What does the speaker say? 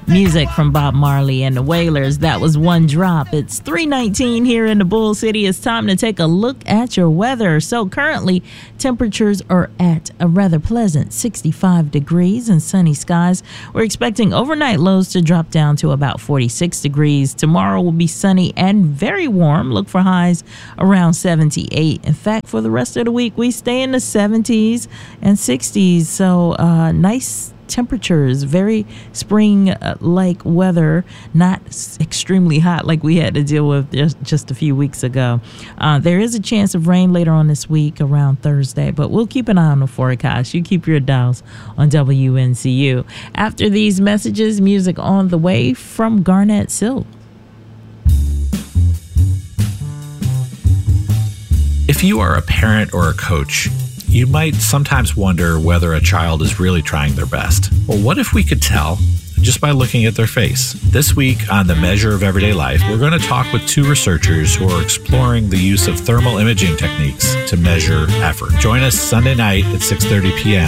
Music from Bob Marley and the Wailers. That was One Drop. It's 3:19 here in the Bull City. It's time to take a look at your weather. So currently, temperatures are at a rather pleasant 65 degrees and sunny skies. We're expecting overnight lows to drop down to about 46 degrees. Tomorrow will be sunny and very warm. Look for highs around 78. In fact, for the rest of the week, we stay in the 70s and 60s. So nice temperatures, very spring-like weather, not extremely hot like we had to deal with just a few weeks ago. There is a chance of rain later on this week around Thursday, but we'll keep an eye on the forecast. You keep your dials on WNCU. After these messages, music on the way from Garnett Silk. If you are a parent or a coach, you might sometimes wonder whether a child is really trying their best. Well, what if we could tell just by looking at their face? This week on The Measure of Everyday Life, we're going to talk with two researchers who are exploring the use of thermal imaging techniques to measure effort. Join us Sunday night at 6:30 p.m.